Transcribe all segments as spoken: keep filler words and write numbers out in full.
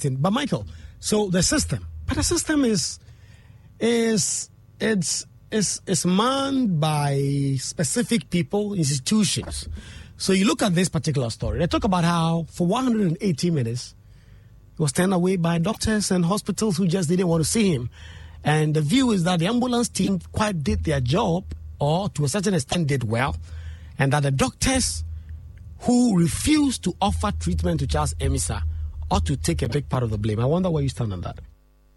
interesting. But Michael, so the system, but the system is is it's is is manned by specific people, institutions. So you look at this particular story. They talk about how for one hundred eighty minutes he was turned away by doctors and hospitals who just didn't want to see him. And the view is that the ambulance team quite did their job, or to a certain extent did well, and that the doctors who refused to offer treatment to Charles Emisa ought to take a big part of the blame. I wonder where you stand on that.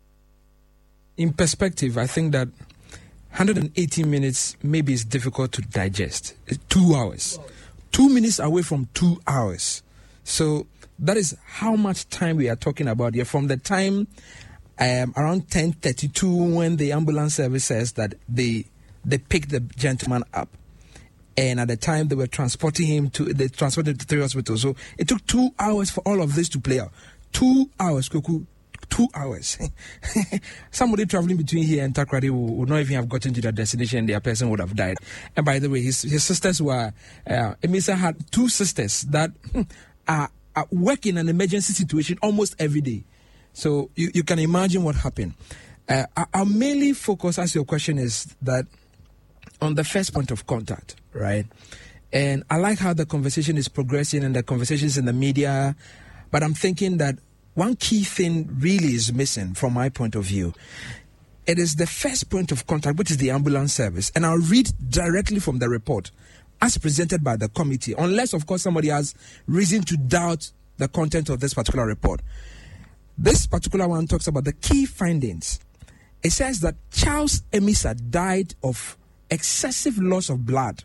In perspective, I think that one hundred eighty minutes maybe is difficult to digest. It's two hours. Two minutes away from two hours. So that is how much time we are talking about here. From the time um, around ten thirty-two when the ambulance service says that they they picked the gentleman up, and at the time they were transporting him to they transported him to three hospitals. So it took two hours for all of this to play out. Two hours, Kuku. Two hours. Somebody traveling between here and Takoradi would not even have gotten to their destination. Their person would have died. And by the way, his his sisters were. Uh, Emisa had two sisters that are, are working in an emergency situation almost every day. So you, you can imagine what happened. Uh, I'll mainly focus, as your question is, that on the first point of contact, right? And I like how the conversation is progressing and the conversations in the media, but I'm thinking that one key thing really is missing from my point of view. It is the first point of contact, which is the ambulance service. And I'll read directly from the report as presented by the committee, unless, of course, somebody has reason to doubt the content of this particular report. This particular one talks about the key findings. It says that Charles Emisa died of excessive loss of blood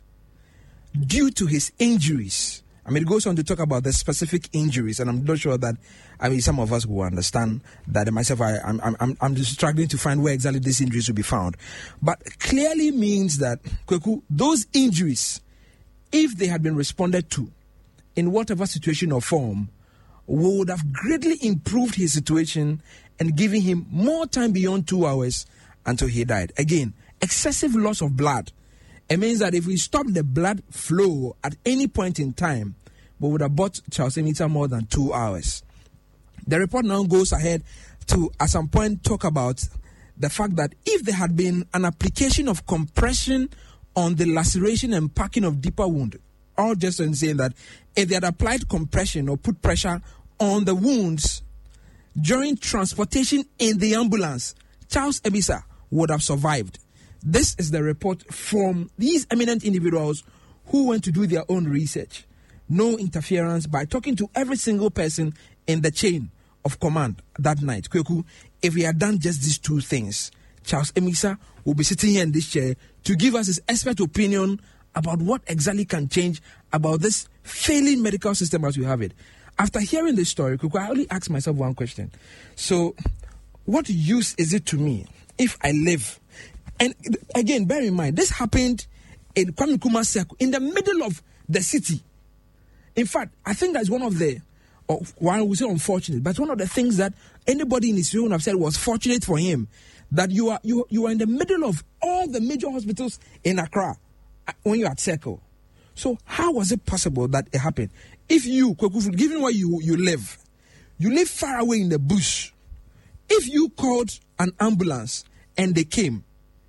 due to his injuries. I mean, it goes on to talk about the specific injuries, and I'm not sure that, I mean, some of us will understand that. And myself, I, I'm, I'm, I'm just struggling to find where exactly these injuries will be found. But clearly means that, Kweku, those injuries, if they had been responded to in whatever situation or form, would have greatly improved his situation and given him more time beyond two hours until he died. Again, excessive loss of blood. It means that if we stop the blood flow at any point in time, we would have bought Charles Emisa more than two hours. The report now goes ahead to, at some point, talk about the fact that if there had been an application of compression on the laceration and packing of deeper wound, or just in saying that if they had applied compression or put pressure on the wounds during transportation in the ambulance, Charles Emisa would have survived. This is the report from these eminent individuals who went to do their own research. No interference by talking to every single person in the chain of command that night. Kweku, if we had done just these two things, Charles Emisa will be sitting here in this chair to give us his expert opinion about what exactly can change about this failing medical system as we have it. After hearing this story, Kweku, I only ask myself one question. So, what use is it to me if I live? And again, bear in mind, this happened in Kwame Nkrumah Circle, in the middle of the city. In fact, I think that's one of the, or one would say unfortunate, but one of the things that anybody in his field would have said was fortunate for him, that you are you you are in the middle of all the major hospitals in Accra when you're at Circle. So how was it possible that it happened? If you, given where you, you live, you live far away in the bush, if you called an ambulance and they came,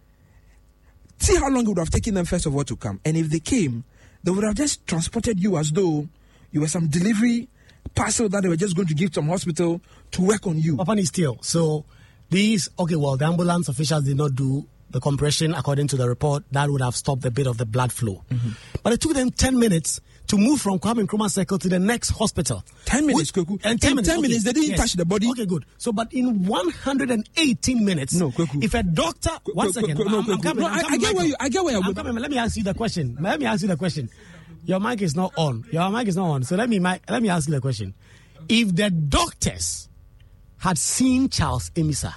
see how long it would have taken them, first of all, to come. And if they came, they would have just transported you as though you were some delivery parcel that they were just going to give to some hospital to work on you. Papa is still. So these, okay, well, the ambulance officials did not do the compression according to the report. That would have stopped a bit of the blood flow. Mm-hmm. But it took them ten minutes to move from Kwame Nkrumah Circle to the next hospital. ten minutes, Kweku. And ten in minutes, ten okay, minutes, they didn't yes. touch the body. Okay, good. So, but in one hundred eighteen minutes, no, Kweku. If a doctor, Kweku, one Kweku, second, Kweku, no, I'm, I'm coming, no, I'm I, coming, I get where you, I get where you're I'm going. coming. Let me ask you the question. Let me ask you the question. Your mic is not on. Your mic is not on. So let me, let me ask you the question. If the doctors had seen Charles Emisa,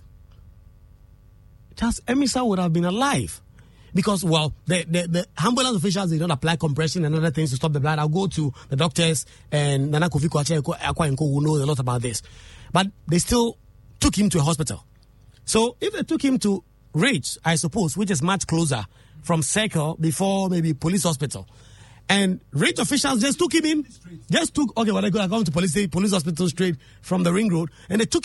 Charles Emisa would have been alive. Because, well, the, the, the ambulance officials did not apply compression and other things to stop the blood. I'll go to the doctors and Nana Kofi Akwa who knows a lot about this. But they still took him to a hospital. So if they took him to Ridge, I suppose, which is much closer from Circle before maybe police hospital, and Ridge officials just took him in, just took, okay, well, I go to police, police hospital straight from the ring road, and they took